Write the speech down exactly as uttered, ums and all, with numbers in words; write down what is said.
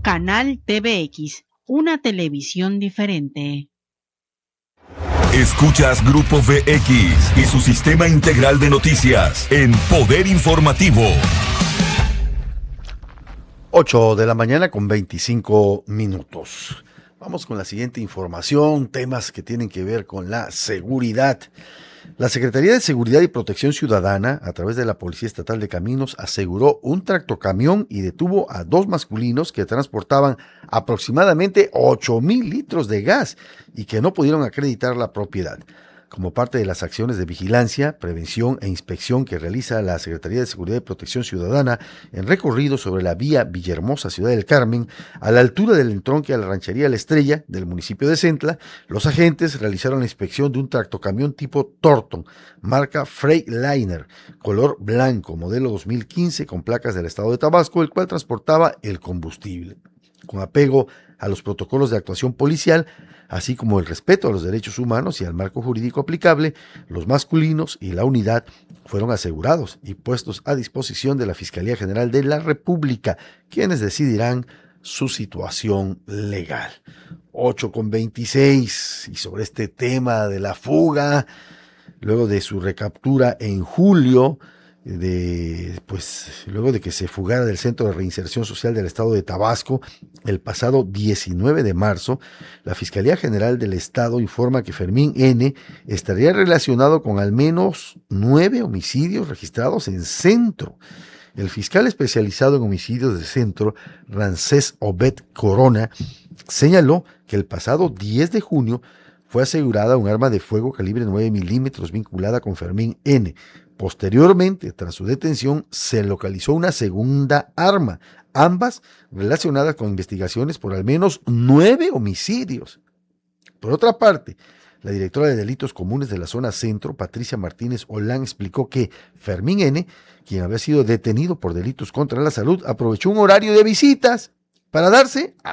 Canal T V X, una televisión diferente. Escuchas Grupo V X y su sistema integral de noticias en Poder Informativo. ocho de la mañana con veinticinco minutos. Vamos con la siguiente información, temas que tienen que ver con la seguridad. La Secretaría de Seguridad y Protección Ciudadana, a través de la Policía Estatal de Caminos, aseguró un tractocamión y detuvo a dos masculinos que transportaban aproximadamente ocho mil litros de gas y que no pudieron acreditar la propiedad. Como parte de las acciones de vigilancia, prevención e inspección que realiza la Secretaría de Seguridad y Protección Ciudadana en recorrido sobre la vía Villahermosa, Ciudad del Carmen, a la altura del entronque a la ranchería La Estrella del municipio de Centla, los agentes realizaron la inspección de un tractocamión tipo Thornton, marca Freightliner, color blanco, modelo dos mil quince, con placas del estado de Tabasco, el cual transportaba el combustible. Con apego a los protocolos de actuación policial, así como el respeto a los derechos humanos y al marco jurídico aplicable, los masculinos y la unidad fueron asegurados y puestos a disposición de la Fiscalía General de la República, quienes decidirán su situación legal. ocho con veintiséis, y sobre este tema de la fuga, luego de su recaptura en julio, de, pues, luego de que se fugara del Centro de Reinserción Social del Estado de Tabasco el pasado diecinueve de marzo, la Fiscalía General del Estado informa que Fermín N. estaría relacionado con al menos nueve homicidios registrados en Centro. El fiscal especializado en homicidios de Centro, Rancés Obed Corona, señaló que el pasado diez de junio fue asegurada un arma de fuego calibre nueve milímetros vinculada con Fermín N. Posteriormente, tras su detención, se localizó una segunda arma, ambas relacionadas con investigaciones por al menos nueve homicidios. Por otra parte, la directora de Delitos Comunes de la Zona Centro, Patricia Martínez Olán, explicó que Fermín N., quien había sido detenido por delitos contra la salud, aprovechó un horario de visitas para darse